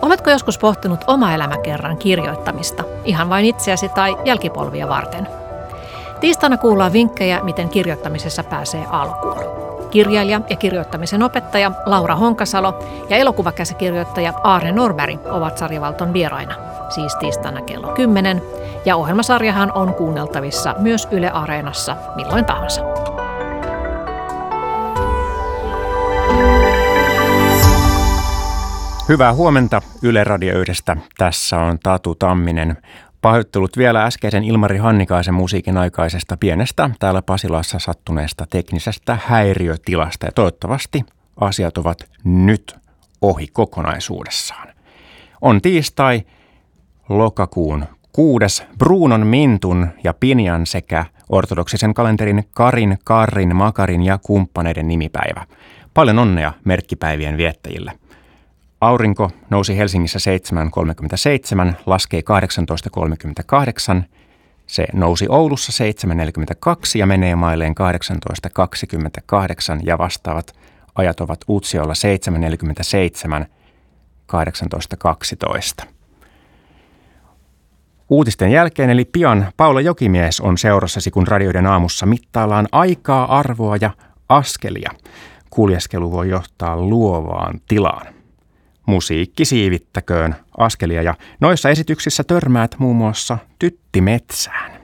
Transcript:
Oletko joskus pohtinut oma elämäkerran kirjoittamista, ihan vain itseäsi tai jälkipolvia varten? Tiistaina kuullaan vinkkejä, miten kirjoittamisessa pääsee alkuun. Kirjailija ja kirjoittamisen opettaja Laura Honkasalo ja elokuvakäsikirjoittaja Aarne Norberg ovat Sarjavalton vieraina, siis tiistaina kello 10, ja ohjelmasarjahan on kuunneltavissa myös Yle Areenassa milloin tahansa. Hyvää huomenta Yle Radio 1:stä. Tässä on Tatu Tamminen. Pahoittelut vielä äskeisen Ilmari Hannikaisen musiikin aikaisesta pienestä täällä Pasilassa sattuneesta teknisestä häiriötilasta. Ja toivottavasti asiat ovat nyt ohi kokonaisuudessaan. On tiistai, lokakuun 6. Brunon, Mintun ja Pinjan sekä ortodoksisen kalenterin Karin, Karrin, Makarin ja kumppaneiden nimipäivä. Paljon onnea merkkipäivien viettäjille. Aurinko nousi Helsingissä 7.37, laskee 18.38. Se nousi Oulussa 7.42 ja menee mailleen 18.28 ja vastaavat ajat ovat Utsjoella 7.47, 18.12. Uutisten jälkeen eli pian Paula Jokimies on seurassasi, kun radioiden aamussa mittaillaan aikaa, arvoa ja askelia. Kuljeskelu voi johtaa luovaan tilaan. Musiikki siivittäköön askelia ja noissa esityksissä törmäät muun muassa tyttimetsään.